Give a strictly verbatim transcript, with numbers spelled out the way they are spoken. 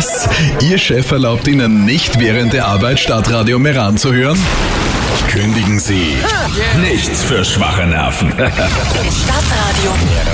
Was? Ihr Chef erlaubt Ihnen nicht während der Arbeit Stadtradio Meran zu hören? Kündigen Sie. Nichts für schwache Nerven. Stadtradio